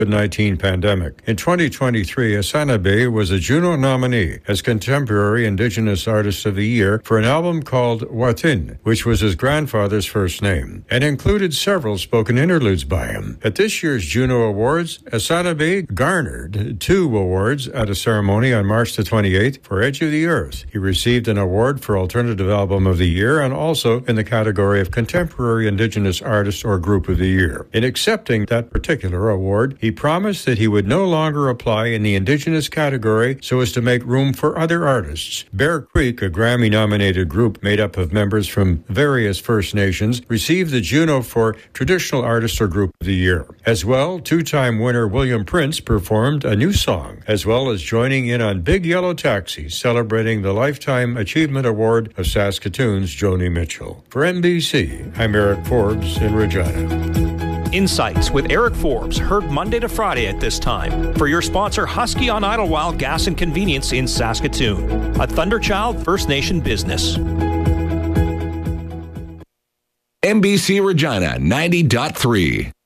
COVID-19 pandemic. In 2023, Asanabe was a Juno nominee as Contemporary Indigenous Artist of the Year for an album called Watin, which was his grandfather's first name, and included several spoken interludes by him. At this year's Juno Awards, Asanabe garnered 2 awards at a ceremony on March the 28th for Edge of the Earth. He received an award for Alternative Album of the Year and also in the category of Contemporary Indigenous Artist or Group of the Year. In accepting that particular award, he promised that he would no longer apply in the Indigenous category so as to make room for other artists. Bear Creek, a Grammy-nominated group made up of members from various First Nations, received the Juno for Traditional Artist or Group of the Year. As well, 2-time winner William Prince performed a new song, as well as joining in on Big Yellow Taxi, celebrating the Lifetime Achievement Award of Saskatoon's Joni Mitchell. For NBC, I'm Eric Forbes in Regina. Insights with Eric Forbes, heard Monday to Friday at this time. For your sponsor, Husky on Idlewild Gas and Convenience in Saskatoon, a Thunderchild First Nation business. NBC Regina 90.3.